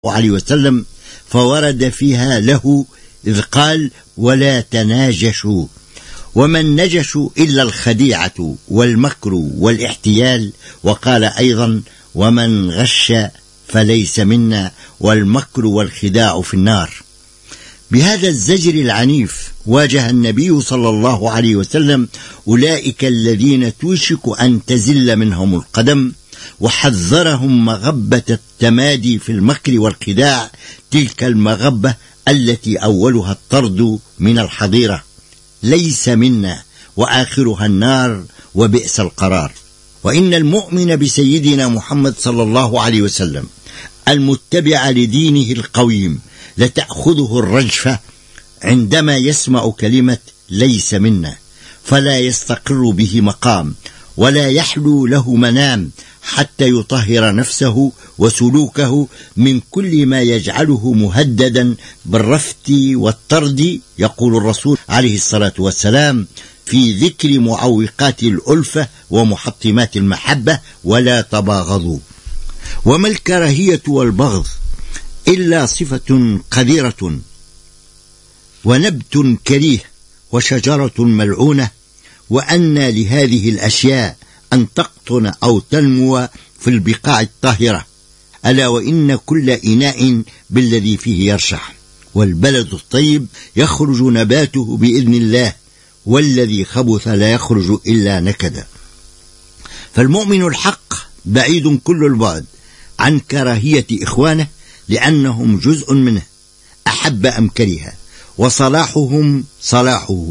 عليه وسلم، فورد فيها له إذ قال: ولا تناجشوا. وما النجش إلا الخديعة والمكر والاحتيال. وقال أيضا: ومن غش فليس منا، والمكر والخداع في النار. بهذا الزجر العنيف واجه النبي صلى الله عليه وسلم أولئك الذين توشك أن تزل منهم القدم، وحذرهم مغبة التمادي في المكر والخداع، تلك المغبة التي أولها الطرد من الحظيرة، ليس منا، وآخرها النار، وبئس القرار. وإن المؤمن بسيدنا محمد صلى الله عليه وسلم المتبع لدينه القويم لتأخذه الرجفة عندما يسمع كلمة ليس منا، فلا يستقر به مقام ولا يحلو له منام حتى يطهر نفسه وسلوكه من كل ما يجعله مهددا بالرفض والطرد. يقول الرسول عليه الصلاة والسلام في ذكر معوقات الألفة ومحطمات المحبة: ولا تباغضوا. وما الكراهية والبغض إلا صفة قذرة ونبت كريه وشجرة ملعونة، وأن لهذه الأشياء أن تقطن أو تنمو في البقاع الطاهرة، ألا وإن كل إناء بالذي فيه يرشح، والبلد الطيب يخرج نباته بإذن الله، والذي خبث لا يخرج إلا نكدا. فالمؤمن الحق بعيد كل البعد عن كراهية إخوانه، لأنهم جزء منه أحب أم كره، وصلاحهم صلاحه،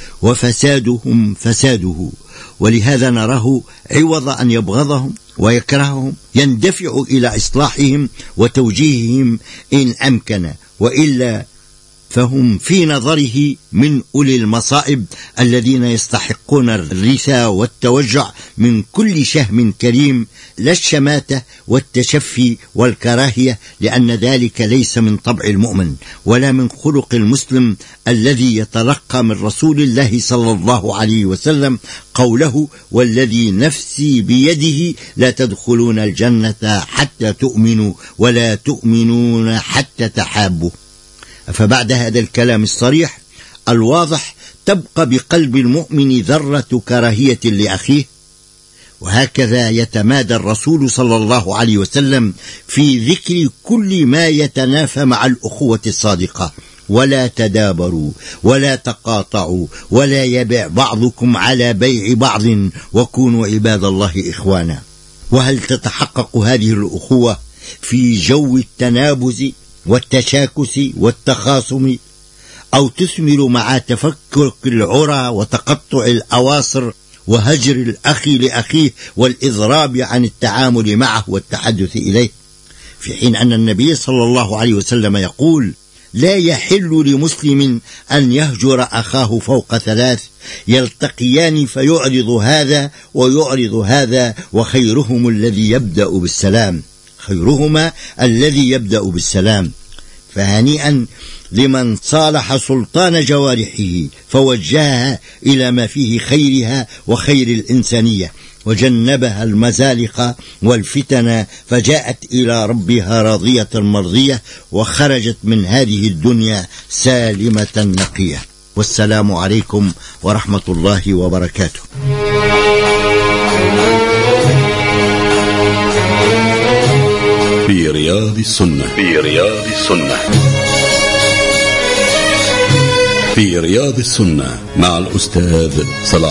وفسادهم فساده. ولهذا نراه عوض أن يبغضهم ويكرههم يندفع إلى إصلاحهم وتوجيههم إن أمكن، وإلا فهم في نظره من أولي المصائب الذين يستحقون الرثا والتوجع من كل شهم كريم، لا الشماتة والتشفي والكراهية، لأن ذلك ليس من طبع المؤمن ولا من خلق المسلم الذي يتلقى من رسول الله صلى الله عليه وسلم قوله: والذي نفسي بيده لا تدخلون الجنة حتى تؤمنوا ولا تؤمنون حتى تحابوا. فبعد هذا الكلام الصريح الواضح تبقى بقلب المؤمن ذرة كراهية لأخيه. وهكذا يتمادى الرسول صلى الله عليه وسلم في ذكر كل ما يتنافى مع الأخوة الصادقة: ولا تدابروا ولا تقاطعوا ولا يبيع بعضكم على بيع بعض وكونوا عباد الله إخوانا. وهل تتحقق هذه الأخوة في جو التنابز والتشاكس والتخاصم، أو تثمر مع تفكك العرى وتقطع الأواصر وهجر الأخ لأخيه والإضراب عن التعامل معه والتحدث إليه؟ في حين أن النبي صلى الله عليه وسلم يقول: لا يحل لمسلم أن يهجر أخاه فوق 3، يلتقيان فيعرض هذا ويعرض هذا، وخيرهم الذي يبدأ بالسلام، خيرهما الذي يبدأ بالسلام. فهنيئا لمن صالح سلطان جوارحه فوجهها إلى ما فيه خيرها وخير الإنسانية، وجنبها المزالق والفتن، فجاءت إلى ربها راضية مرضية، وخرجت من هذه الدنيا سالمة نقية. والسلام عليكم ورحمة الله وبركاته. في رياض السنة، في رياض السنة، في رياض السنة مع الأستاذ صلاح